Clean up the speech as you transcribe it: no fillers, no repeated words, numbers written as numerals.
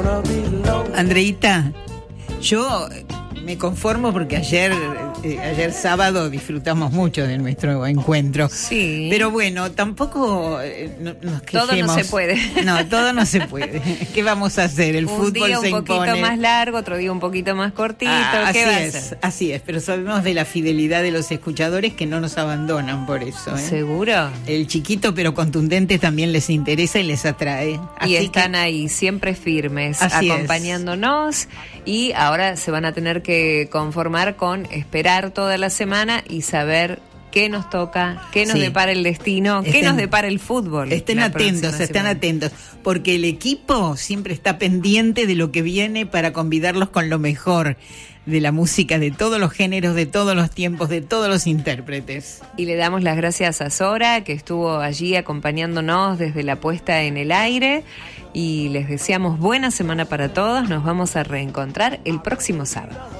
Andreita, yo me conformo porque ayer sábado disfrutamos mucho de nuestro encuentro. Sí. Pero bueno, tampoco nos quejemos. Todo no se puede. No, todo no se puede. ¿Qué vamos a hacer? El fútbol se impone. Un día un poquito más largo, otro día un poquito más cortito. ¿Qué va a hacer? Así es, pero sabemos de la fidelidad de los escuchadores que no nos abandonan por eso. ¿Seguro? El chiquito pero contundente también les interesa y les atrae. Y están ahí, siempre firmes, acompañándonos. Y ahora se van a tener que conformar con esperar toda la semana y saber qué nos toca, qué nos depara el destino, qué nos depara el fútbol. Estén atentos, porque el equipo siempre está pendiente de lo que viene para convidarlos con lo mejor de la música, de todos los géneros, de todos los tiempos, de todos los intérpretes. Y le damos las gracias a Sora, que estuvo allí acompañándonos desde la puesta en el aire, y les deseamos buena semana para todos. Nos vamos a reencontrar el próximo sábado.